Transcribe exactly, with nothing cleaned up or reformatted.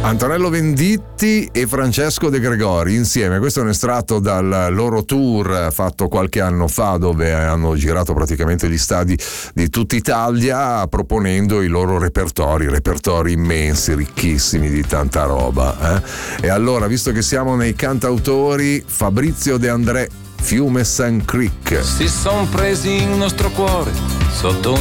Antonello Venditti e Francesco De Gregori insieme. Questo è un estratto dal loro tour fatto qualche anno fa, dove hanno girato praticamente gli stadi di tutta Italia proponendo i loro repertori, repertori immensi, ricchissimi di tanta roba, eh? E allora, visto che siamo nei cantautori, Fabrizio De André, Fiume San Creek. Si son presi il nostro cuore sotto